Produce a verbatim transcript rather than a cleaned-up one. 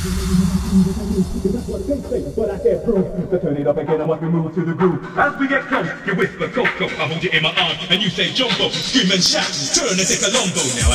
That's what they say, but I can't prove. So turn it up again, I must be moved to the groove. As we get close, you whisper Coco, I hold you in my arms, and you say Jumbo, scream and shout, turn and take a lombo. Now